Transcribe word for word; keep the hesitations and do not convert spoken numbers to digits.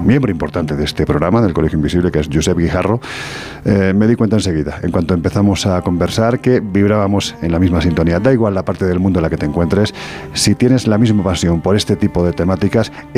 miembro importante de este programa, del Colegio Invisible, que es Josep Guijarro, eh, me di cuenta enseguida, en cuanto empezamos a conversar, que vibrábamos en la misma sintonía. Da igual la parte del mundo en la que te encuentres, si tienes la misma pasión por este tipo de temáticas,